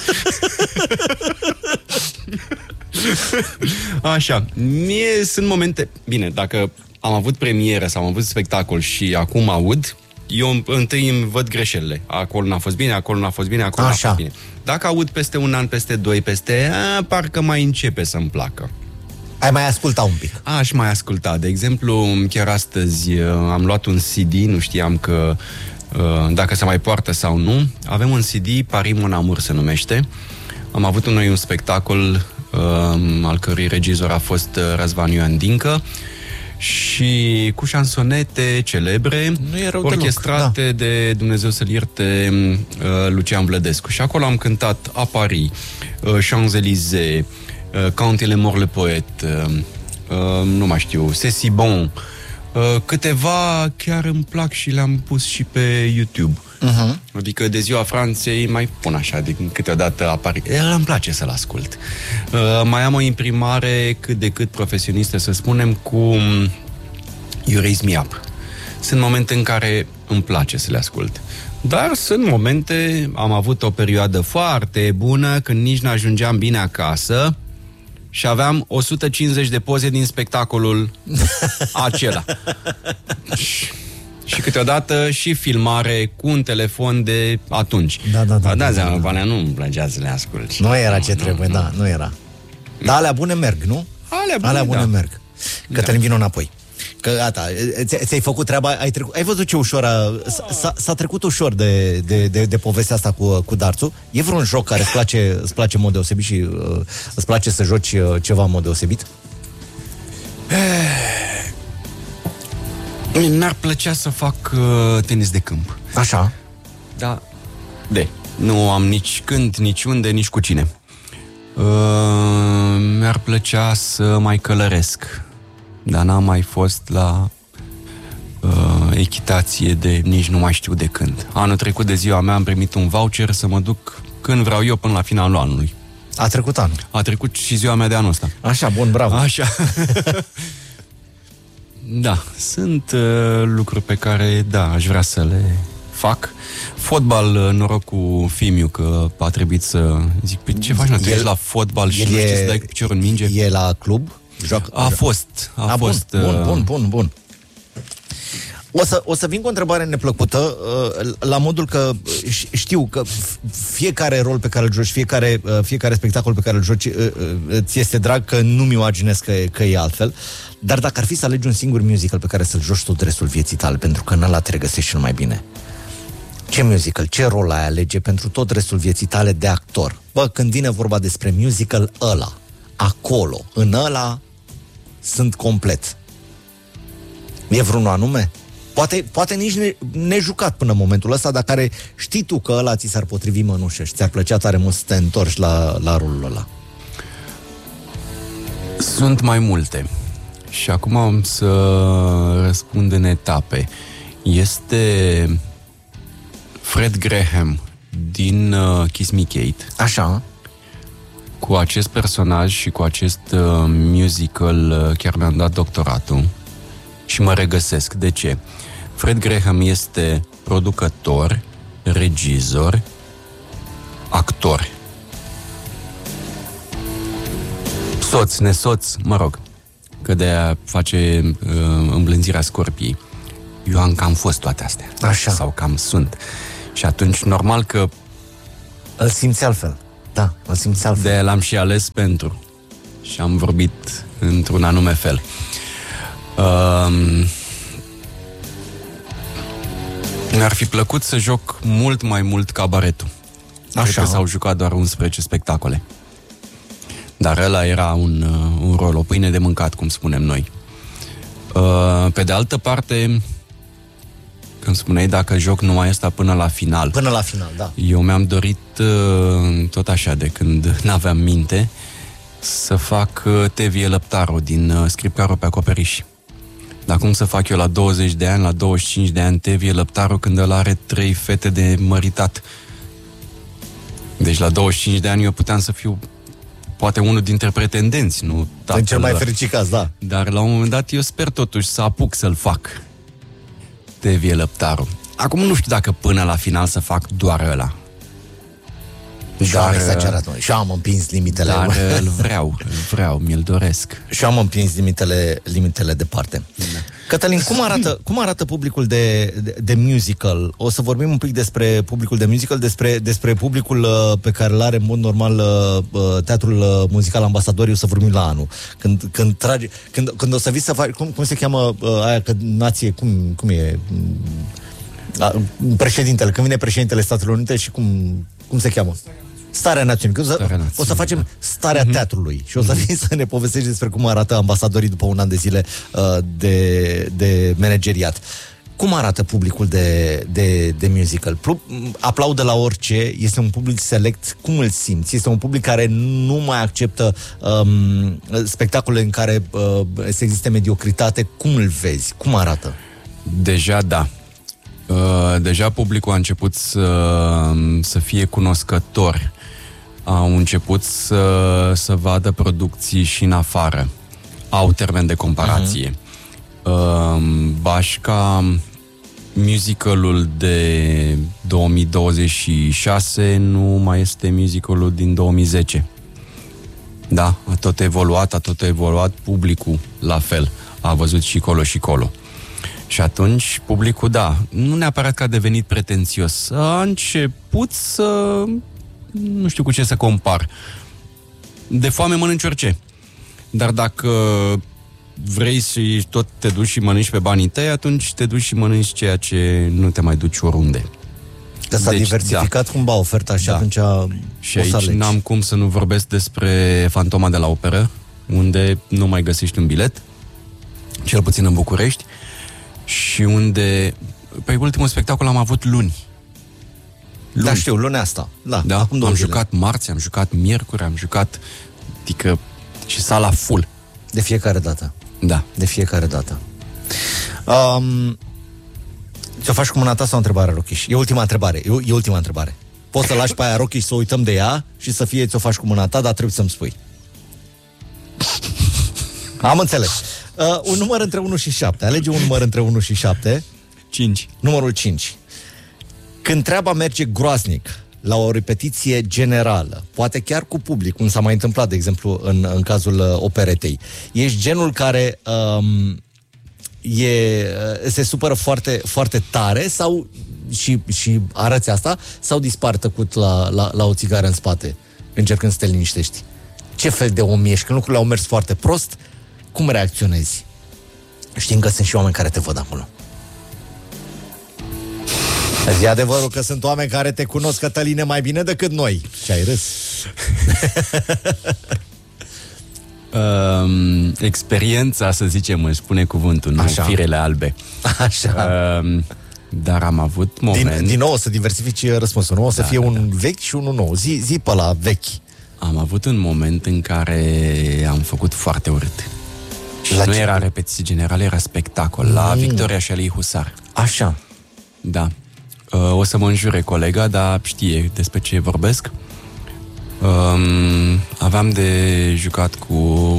S2: Așa, mie sunt momente... Bine, dacă am avut premieră sau am avut spectacol și acum aud, eu întâi îmi văd greșelile. Acolo n-a fost bine, acolo n-a fost bine, acolo n-a fost bine. Dacă aud peste un an, peste 2, parcă mai începe să-mi placă.
S1: Ai mai ascultat un pic?
S2: Aș mai asculta. De exemplu, chiar astăzi am luat un CD, nu știam că dacă se mai poartă sau nu. Avem un CD, Paris Mon Amour se numește. Am avut noi un spectacol al cărui regizor a fost Răzvan Ioan Dincă și cu șansonete celebre orchestrate deloc, de Dumnezeu să-l ierte Lucian Vlădescu. Și acolo am cântat A Paris, Champs-Élysées, Quand il est mort le poète, nu mai știu, C'est si bon. Câteva chiar îmi plac și le-am pus și pe YouTube. Adică de Ziua Franței mai pun așa de câteodată A Paris. Îmi place să-l ascult. Mai am o imprimare cât de cât profesionistă, să spunem, cu You Raise Me Up. Sunt momente în care îmi place să le ascult. Dar sunt momente, am avut o perioadă foarte bună când nici n-ajungeam bine acasă și aveam 150 de poze din spectacolul acela. Și câteodată și filmare cu un telefon de atunci. Da, Valea, nu îmi plăcea să le ascult.
S1: Nu era ce trebuie, nu era. Dar alea bune merg, nu? Alea bune merg. Cătălin, vino înapoi. Că gata, ți-ai făcut treaba, ai văzut ce ușor s-a trecut ușor de povestea asta cu darțul. E vreun joc care îți place în mod deosebit și îți place să joci ceva în mod deosebit?
S2: Mi-ar plăcea să fac tenis de câmp.
S1: Așa?
S2: Da. Nu am nici când, nici unde, nici cu cine. Mi-ar plăcea să mai călăresc. Dar n-am mai fost la echitație de nici nu mai știu de când. Anul trecut de ziua mea am primit un voucher să mă duc când vreau eu până la finalul anului.
S1: A trecut anul.
S2: A trecut și ziua mea de anul ăsta.
S1: Așa, bun, bravo.
S2: Așa. Da, sunt lucruri pe care, aș vrea să le fac. Fotbal, noroc cu Fimiu, că a trebuit să zic, pe ce faci, tu ești la fotbal și nu știi să dai cu piciorul în minge?
S1: E la club?
S2: A fost.
S1: Bun. O să vin cu o întrebare neplăcută, la modul că știu că fiecare rol pe care îl joci, fiecare spectacol pe care îl joci, ți este drag, că nu-mi imaginez că e altfel. Dar dacă ar fi să alegi un singur musical pe care să-l joci tot restul vieții tale, pentru că în ăla te regăsești cel mai bine, ce musical, ce rol ai alege pentru tot restul vieții tale de actor? Când vine vorba despre musical, ăla, acolo, în ăla sunt complet. E vreunul anume? Poate nici nejucat până în momentul ăsta, dar care știi tu că ăla ți s-ar potrivi mănușă și ți-ar plăcea tare mult să te întorci la rolul ăla.
S2: Sunt mai multe. Și acum am să răspund în etape. Este Fred Graham din Kiss Me Kate.
S1: Așa.
S2: cu acest personaj și cu acest musical chiar mi-am dat doctoratul și mă regăsesc. De ce? Fred Graham este producător, regizor, actor. Soț, nesoț, mă rog, că de-aia face îmblânzirea Scorpiei. Eu am cam fost toate astea.
S1: Așa.
S2: Sau cam sunt. Și atunci, normal că
S1: îl simți altfel. Da, îl simți altfel.
S2: De-aia l-am și ales pentru. Și am vorbit într-un anume fel. Mi-ar fi plăcut să joc mult mai mult cabaretul. Cred că s-au jucat doar 11 spectacole. Dar ăla era un rol, o pâine de mâncat, cum spunem noi. Pe de altă parte, când spuneai dacă joc numai asta până la final.
S1: Până la final, da.
S2: Eu mi-am dorit, tot așa, de când n-aveam minte, să fac Tevie Lăptaru din Scripcarul pe acoperiș. Dar cum să fac eu la 20 de ani, la 25 de ani, Tevie Lăptaru, când ăla are 3 fete de măritat? Deci la 25 de ani eu puteam să fiu poate unul dintre pretendenți, nu tatăl.
S1: În cel mai fericit caz, da.
S2: Dar la un moment dat eu sper totuși să apuc să-l fac. Tevie Lăptaru. Acum nu știu dacă până la final să fac doar ăla.
S1: Și am exagerat, și am împins limitele.
S2: Dar îl vreau, mi-l doresc.
S1: Și am împins limitele departe. Da. Cătălin, cum arată publicul de musical? O să vorbim un pic despre publicul de musical, despre publicul pe care îl are în mod normal Teatrul Muzical Ambasadoriu, să vorbim la anul. Când o să vii să faci, cum se cheamă aia, că nație, cum e? Președintele, când vine președintele Statelor Unite și cum se cheamă? Starea Națiunii. O să facem starea teatrului și o să vin să ne povestești despre cum arată ambasadorii după un an de zile de manageriat. Cum arată publicul de musical? Aplaudă la orice, este un public select, cum îl simți? Este un public care nu mai acceptă spectacole în care să existe mediocritate. Cum îl vezi? Cum arată?
S2: Deja da. Deja publicul a început să fie cunoscător. Au început să vadă producții și în afară. Au termen de comparație. Bașca, musicalul de 2026 nu mai este musicalul din 2010. Da, a tot evoluat, publicul la fel. A văzut și colo și colo. Și atunci, publicul, da, nu neapărat că a devenit pretențios, a început să... nu știu cu ce să compar. De foame mănânci orice. Dar dacă vrei și tot te duci și mănânci pe banii tăi, atunci te duci și mănânci ceea ce nu te mai duci oriunde.
S1: Că s-a diversificat cumva oferta și atunci
S2: și aici n-am cum să nu vorbesc despre Fantoma de la Operă, unde nu mai găsești un bilet, cel puțin în București, și unde, pe ultimul spectacol am avut luni.
S1: Da, știu, lunea asta. Da,
S2: acum am jucat marți, am jucat miercuri, am jucat, adică, și sala full.
S1: De fiecare dată.
S2: Da.
S1: De fiecare dată. Ți-o faci cu mâna ta sau întrebarea, Rochiș? E ultima întrebare. Poți să lași pe aia, Rochiș, să uităm de ea și să fie ți-o faci cu mâna ta, dar trebuie să-mi spui. Am înțeles. Un număr între 1 și 7. Alege un număr între 1 și 7.
S2: 5.
S1: Numărul 5. Când treaba merge groaznic la o repetiție generală, poate chiar cu public, cum s-a mai întâmplat, de exemplu, în cazul operetei, ești genul care se supără foarte, foarte tare sau și arăți asta, sau dispari tăcut la o țigară în spate, încercând să te liniștești? Ce fel de om ești? Când lucrurile au mers foarte prost, cum reacționezi? Știm că sunt și oameni care te văd acolo. E adevărul că sunt oameni care te cunosc, Cătăline, mai bine decât noi. Și ai râs.
S2: Experiența, să zicem, își spune cuvântul, nu firele albe.
S1: Așa.
S2: Dar am avut moment...
S1: Din nou o să diversifici răspunsul, nu? O să fie un vechi și unul nou. Zi pe la vechi.
S2: Am avut un moment în care am făcut foarte urât. Și nu era repetiție generală, era spectacol. La Victoria și Alei Husar.
S1: Așa.
S2: Da. O să mă înjure colega, dar știe despre ce vorbesc. Aveam de jucat cu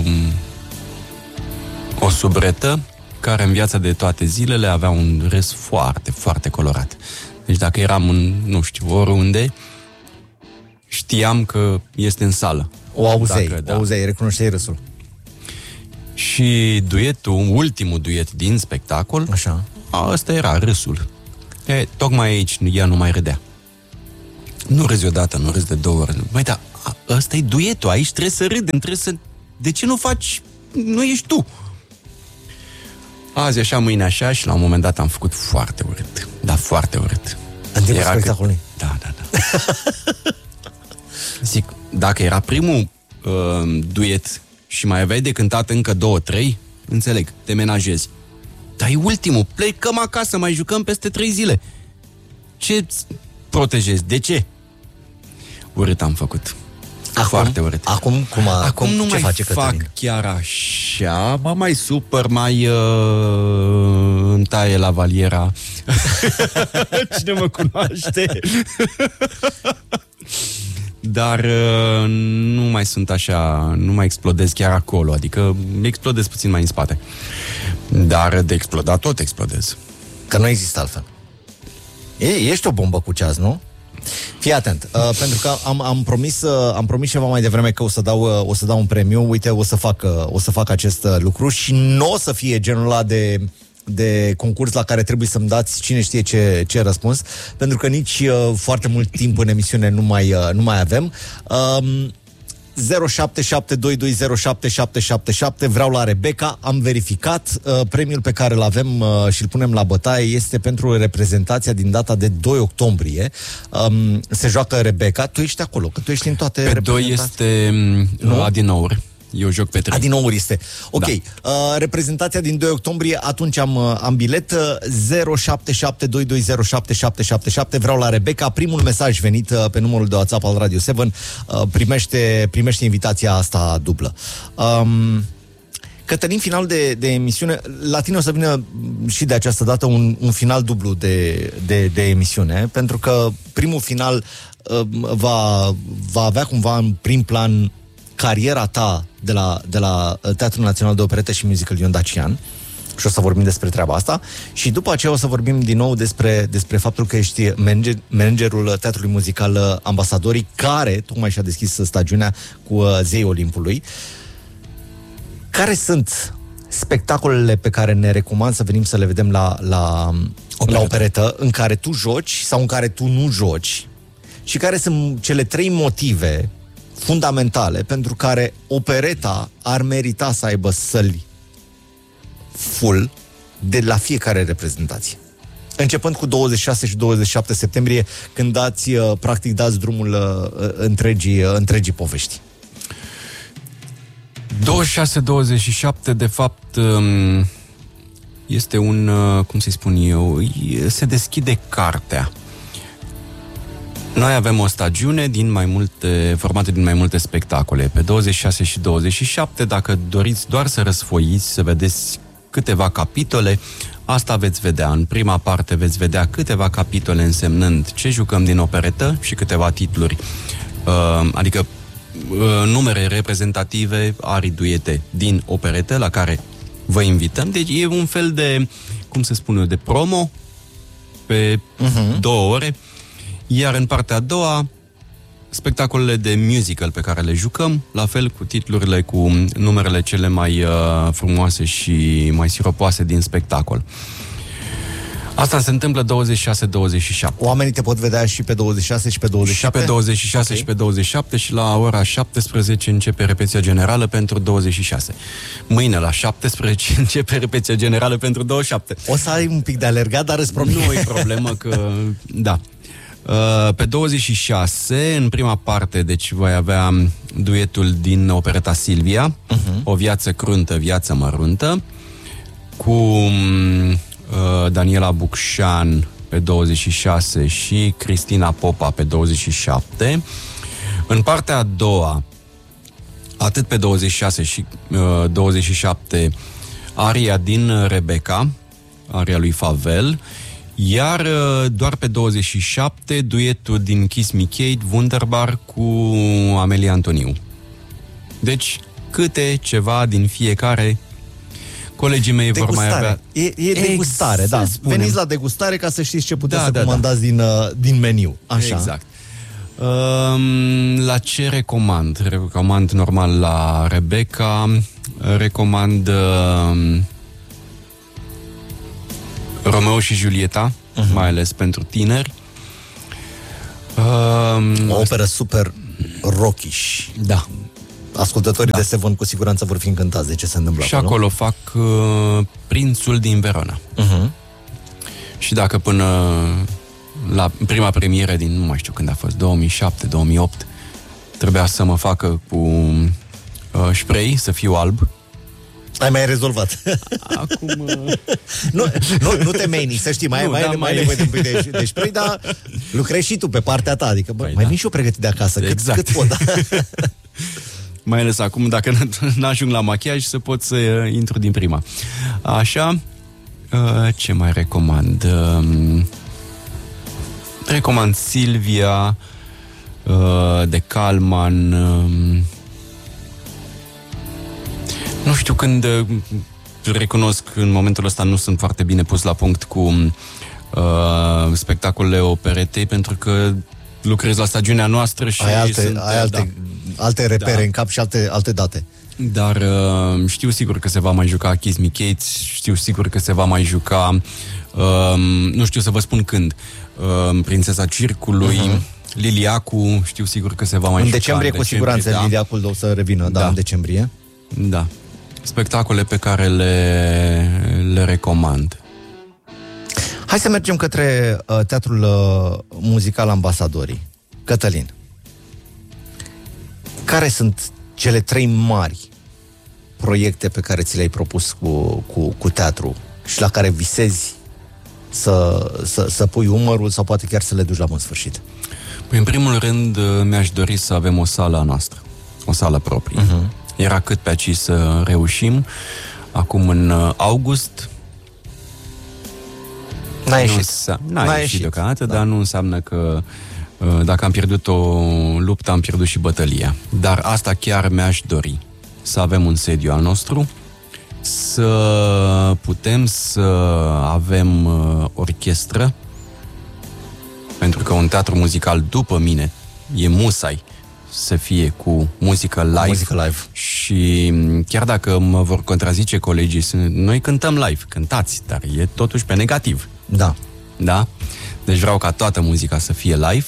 S2: o subretă care în viața de toate zilele avea un râs foarte, foarte colorat. Deci dacă eram în, nu știu, oriunde, știam că este în sală.
S1: O auzeai, recunoșteai râsul.
S2: Și duetul, ultimul duet din spectacol,
S1: așa,
S2: ăsta era râsul. Tocmai aici ea nu mai râdea. Nu râzi odată, nu râzi de 2 ori. Băi, dar ăsta e duetul, aici trebuie să râdem, trebuie să... De ce nu faci... Nu ești tu? Azi așa, mâine așa și la un moment dat am făcut foarte urât. Da, foarte urât.
S1: În timpul spectacolului?
S2: Da. Zic, dacă era primul duet și mai aveai de cântat încă 2-3, înțeleg, te menajezi. Dar e ultimul, plecăm acasă, mai jucăm peste 3 zile. Ce protejezi? De ce? Urât am făcut. Foarte urât.
S1: Acum
S2: nu
S1: ce
S2: mai
S1: face
S2: fac
S1: Cătălin?
S2: chiar așa, mă mai supăr, mai îmi taie la valiera. Cine mă cunoaște? Dar nu mai sunt așa, nu mai explodez chiar acolo, adică explodez puțin mai în spate. Dar de explodat tot explodez.
S1: Că nu există altfel. Ești o bombă cu ceas, nu? Fii atent, pentru că am promis ceva mai devreme că o să dau un premiu. Uite, o să fac acest lucru și nu o să fie genul ăla de concurs la care trebuie să-mi dați cine știe ce răspuns, pentru că nici foarte mult timp în emisiune nu mai avem. 0772207777. Vreau la Rebecca, am verificat. Premiul pe care îl avem și îl punem la bătaie este pentru reprezentația din data de 2 octombrie. Se joacă Rebecca. Tu ești acolo, că tu ești în toate
S2: reprezentații. Pe 2 este Adinaur. Eu joc pe 3.
S1: Adinaur este. Ok. Da. Reprezentația din 2 octombrie, atunci am bilet. 0772207777. Vreau la Rebecca. Primul mesaj venit pe numărul de WhatsApp al Radio 7 primește invitația asta dublă. Cătălin, final de emisiune. La tine o să vină și de această dată un final dublu de emisiune, pentru că primul final va avea cumva în prim plan cariera ta de la Teatrul Național de Operetă și Musical Ion Dacian, și o să vorbim despre treaba asta, și după aceea o să vorbim din nou despre faptul că ești managerul Teatrului Muzical Ambasadorii, care tocmai și-a deschis stagiunea cu Zeii Olimpului. Care sunt spectacolele pe care ne recomand să venim să le vedem la operetă, în care tu joci sau în care tu nu joci, și care sunt cele 3 motive fundamentale pentru care opereta ar merita să aibă săli full de la fiecare reprezentație? Începând cu 26 și 27 septembrie, când dați drumul întregii povești.
S2: 26-27, de fapt, este un, cum să-i spun eu, se deschide cartea. Noi avem o stagiune formată din mai multe spectacole. Pe 26 și 27, dacă doriți doar să răsfoiți, să vedeți câteva capitole, asta veți vedea. În prima parte veți vedea câteva capitole însemnând ce jucăm din operetă și câteva titluri, adică numere reprezentative, arii, duete din operetă la care vă invităm. Deci e un fel de, cum să spun eu, de promo pe 2 ore. Iar în partea a doua, spectacolele de musical pe care le jucăm, la fel cu titlurile, cu numerele cele mai frumoase și mai siropoase din spectacol. Asta se întâmplă 26-27.
S1: Oamenii te pot vedea și pe 26 și pe 27?
S2: Și pe 26 okay. Și pe 27 și la ora 17 începe repeția generală pentru 26. Mâine la 17 începe repeția generală pentru 27.
S1: O să ai un pic de alergat, dar îți promit.
S2: Nu e problemă că... Da. Pe 26, în prima parte, deci voi avea duetul din opereta Silvia, O viață cruntă, viață măruntă, cu Daniela Bucșan pe 26 și Cristina Popa pe 27. În partea a doua, atât pe 26 și 27, aria din Rebecca, aria lui Favel, Iar doar pe 27, duetul din Kiss Me Kate, Wunderbar, cu Amelia Antoniu. Deci, câte ceva din fiecare. Colegii mei vor mai avea...
S1: E degustare, da. Veniți la degustare ca să știți ce puteți să comandați din meniu. Așa.
S2: Exact. La ce recomand? Recomand normal la Rebecca, recomand Romeo și Julieta, mai ales pentru tineri.
S1: O operă super rockish.
S2: Da.
S1: Ascultătorii de Seven cu siguranță vor fi încântați de ce se întâmplă
S2: și acolo fac Prințul din Verona. Și dacă până la prima premieră din, nu mai știu când a fost, 2007-2008, trebuia să mă facă cu spray, să fiu alb.
S1: Ai mai rezolvat.
S2: Acum...
S1: nu te meni, să știi, mai nevoie de un pic de spray, dar lucrezi și tu pe partea ta, adică mai vin și eu pregătit de acasă, cât pot, da.
S2: Mai ales acum, dacă n-ajung la machiaj, să pot să intru din prima. Așa, ce mai recomand? Recomand Silvia, de Kalman. Nu știu când, recunosc că în momentul ăsta nu sunt foarte bine pus la punct cu spectacolele operetei, pentru că lucrez la stagiunea noastră și
S1: alte repere în cap și alte date.
S2: Dar știu sigur că se va mai juca Kiss Me Kate, știu sigur că se va mai juca, nu știu să vă spun când, Prințesa Circului, Liliacu, știu sigur că se va mai juca.
S1: În decembrie, cu siguranță, Liliacul o să revină, în decembrie.
S2: Da. Spectacole pe care le recomand.
S1: Hai să mergem către Teatrul Muzical Ambasadorii. Cătălin, care sunt cele 3 mari proiecte pe care ți le-ai propus cu teatru și la care visezi să pui umărul sau poate chiar să le duci la bun sfârșit?
S2: Păi, în primul rând, mi-aș dori să avem o sală a noastră, o sală proprie. Era cât pe aici să reușim. Acum, în august, N-a ieșit deocamdată, dar nu înseamnă că dacă am pierdut o luptă, am pierdut și bătălia. Dar asta chiar mi-aș dori. Să avem un sediu al nostru, să putem să avem orchestră, pentru că un teatru muzical, după mine, e musai să fie cu muzică live. Și chiar dacă mă vor contrazice colegii, noi cântăm live, cântați, dar e totuși pe negativ. Da? Deci vreau ca toată muzica să fie live.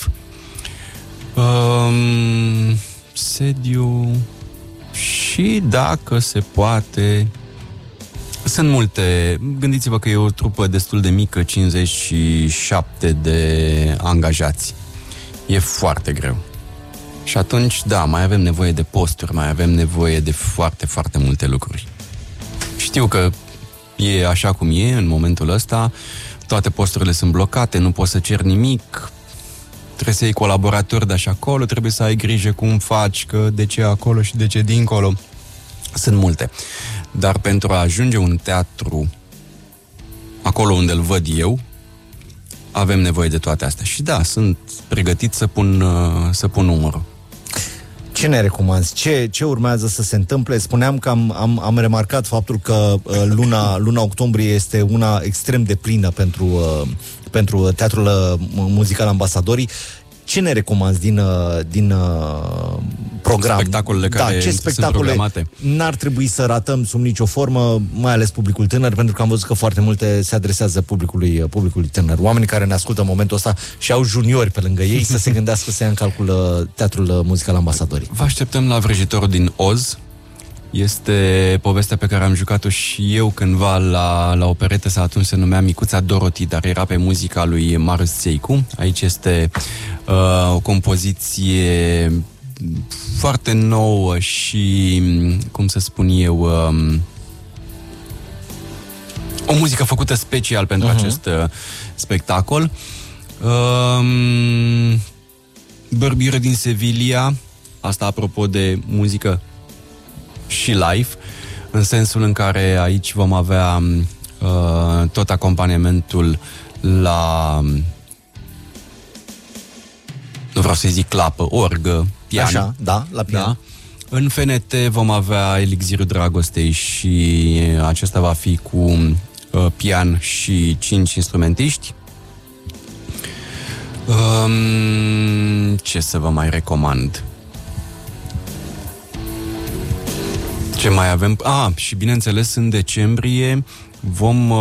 S2: Sediu și, dacă se poate, sunt multe. Gândiți-vă că e o trupă destul de mică, 57 de angajați. E foarte greu. Și atunci, da, mai avem nevoie de posturi, mai avem nevoie de foarte, foarte multe lucruri. Știu că e așa cum e în momentul ăsta, toate posturile sunt blocate, nu poți să ceri nimic, trebuie să iei colaboratori de așa acolo, trebuie să ai grijă cum faci, că de ce acolo și de ce dincolo. Sunt multe. Dar pentru a ajunge un teatru acolo unde îl văd eu, avem nevoie de toate astea. Și da, sunt pregătit să pun numărul.
S1: Ce ne recomanzi? Ce urmează să se întâmple? Spuneam că am remarcat faptul că luna octombrie este una extrem de plină pentru Teatrul Muzical Ambasadorii. Ce ne recomanzi din program?
S2: Spectacolele care sunt programate.
S1: N-ar trebui să ratăm sub nicio formă, mai ales publicul tânăr, pentru că am văzut că foarte multe se adresează publicului tânăr. Oamenii care ne ascultă în momentul ăsta și au juniori pe lângă ei să se gândească să ia în calcul Teatrul Muzical Ambasadorii.
S2: Vă așteptăm la Vrăjitorul din Oz. Este povestea pe care am jucat-o și eu cândva la operetă, sau atunci se numea Micuța Dorothy, dar era pe muzica lui Marius Țeicu. Aici este o compoziție foarte nouă și, cum să spun eu, o muzică făcută special pentru acest spectacol. Bărbire din Sevilla, asta apropo de muzică și live, în sensul în care aici vom avea tot acompaniamentul la, nu vreau să zic clapă, orgă, pian.
S1: Așa, da, la pian. Da.
S2: În FNT vom avea Elixirul Dragostei și acesta va fi cu pian și 5 instrumentiști. Ce să vă mai recomand? Ce mai avem? Și bineînțeles în decembrie vom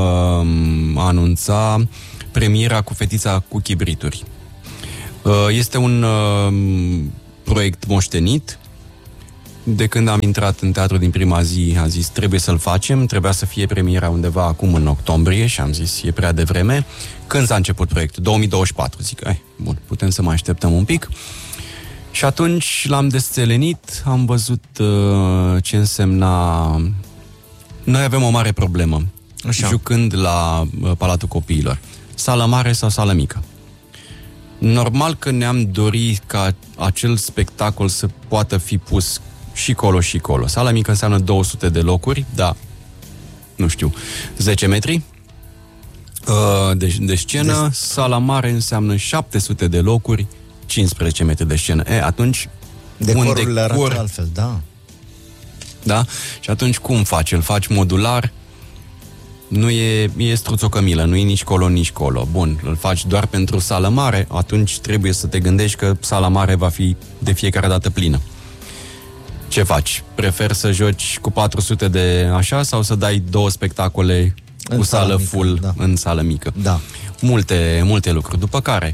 S2: anunța premiera cu Fetița cu chibrituri. Este un proiect moștenit. De când am intrat în teatru din prima zi, a zis trebuie să-l facem, trebuia să fie premiera undeva acum în octombrie și am zis e prea devreme. Când s-a început proiectul? 2024. Zic, bun, putem să mai așteptăm un pic. Și atunci l-am desțelenit, am văzut ce însemna... Noi avem o mare problemă, jucând la Palatul Copiilor. Sală mare sau sală mică? Normal că ne-am dorit ca acel spectacol să poată fi pus și colo și colo. Sala mică înseamnă 200 de locuri, da, nu știu, 10 metri de scenă. Sala mare înseamnă 700 de locuri, 15 metri de scenă. Atunci
S1: decorurile arată altfel, da.
S2: Da? Și atunci cum faci? Îl faci modular? Nu e struțocămilă, nu e nici colo, nici colo. Bun, îl faci doar pentru sală mare, atunci trebuie să te gândești că sala mare va fi de fiecare dată plină. Ce faci? Preferi să joci cu 400 de așa sau să dai 2 spectacole cu sală mică, full, da, în sală mică?
S1: Da.
S2: Multe lucruri. După care,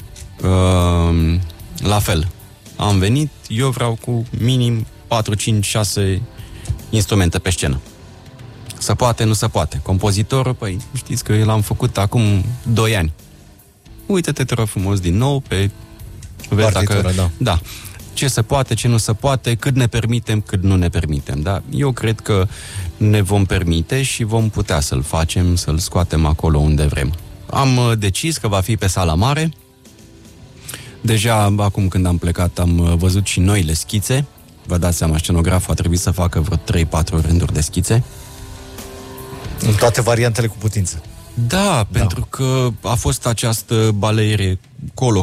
S2: la fel, am venit, eu vreau cu minim 4, 5, 6 instrumente pe scenă. Se poate, nu se poate. Compozitorul, păi, știți că l-am făcut acum 2 ani. Uite-te, te rog frumos, din nou pe...
S1: partitură, da.
S2: Da. Ce se poate, ce nu se poate, cât ne permitem, cât nu ne permitem. Da? Eu cred că ne vom permite și vom putea să-l facem, să-l scoatem acolo unde vrem. Am decis că va fi pe sala mare. Deja, acum când am plecat, am văzut și noile schițe. Vă dați seama, scenograful a trebuit să facă vreo 3-4 rânduri de schițe.
S1: În toate variantele cu putință.
S2: Da, pentru că a fost această baleiere colo.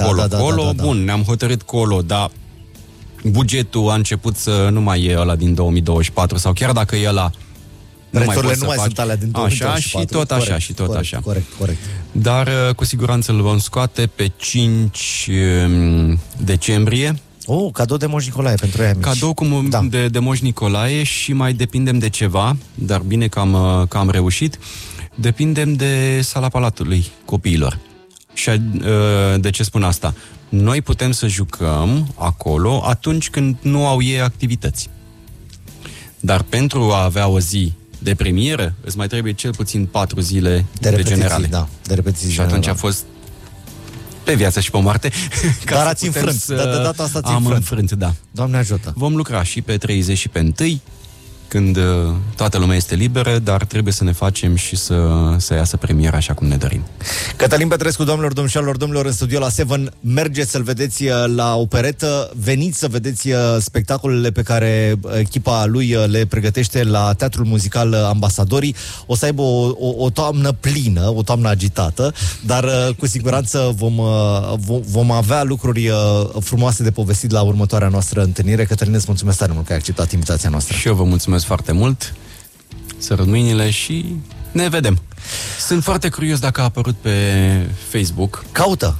S2: Bun, ne-am hotărât colo, dar bugetul a început să nu mai e ăla din 2024, sau chiar dacă e ăla,
S1: prețurile nu mai sunt alea din 2024.
S2: Așa și tot așa, corect, și tot
S1: corect,
S2: așa.
S1: Corect.
S2: Dar cu siguranță îl vom scoate pe 5 decembrie.
S1: Cadou de Moș Nicolae pentru ei mici.
S2: Cadou de Moș Nicolae și mai depindem de ceva, dar bine că am reușit. Depindem de Sala Palatului Copiilor. Și de ce spun asta? Noi putem să jucăm acolo atunci când nu au ei activități. Dar pentru a avea o zi de premieră, îți mai trebuie cel puțin 4 zile de generale.
S1: Da, de repetiții.
S2: Și atunci a fost pe viață și pe moarte.
S1: Dar ați înfrânt. De data asta
S2: am înfrânt, da.
S1: Doamne ajută.
S2: Vom lucra și pe 30 și pe 1, când toată lumea este liberă, dar trebuie să ne facem și să iasă premiera așa cum ne dorim.
S1: Cătălin Petrescu, doamnelor, domnilor, în studio la Seven. Mergeți să-l vedeți la operetă, veniți să vedeți spectacolele pe care echipa lui le pregătește la Teatrul Muzical Ambasadorii. O să aibă o toamnă plină, o toamnă agitată, dar cu siguranță vom avea lucruri frumoase de povestit la următoarea noastră întâlnire. Cătălin, îți mulțumesc tare mult că ai acceptat invitația noastră.
S2: Și eu vă mulțumesc foarte mult. Sărut mâinile și ne vedem. Sunt foarte curios dacă a apărut pe Facebook.
S1: Caută.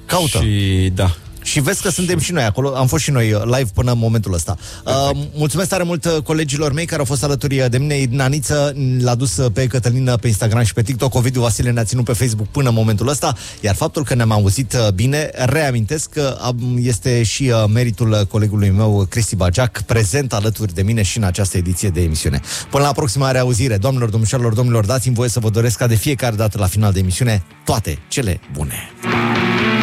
S2: Și da.
S1: Și vezi că suntem și noi acolo. Am fost și noi live până în momentul ăsta. Mulțumesc tare mult colegilor mei care au fost alături de mine. Naniță l-a dus pe Cătălin pe Instagram și pe TikTok. Ovidiu Vasile ne-a ținut pe Facebook până în momentul ăsta. Iar faptul că ne-am auzit bine, reamintesc că este și meritul colegului meu, Cristi Bagiac, prezent alături de mine și în această ediție de emisiune. Până la proxima reauzire, doamnelor, domnișoarelor, domnilor, dați-mi voie să vă doresc ca de fiecare dată la final de emisiune toate cele bune.